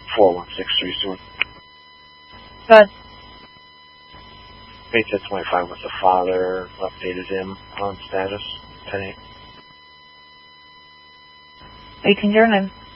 4163 Stewart. Good. 825 was the father, updated him on status, 10-8. 18 your name.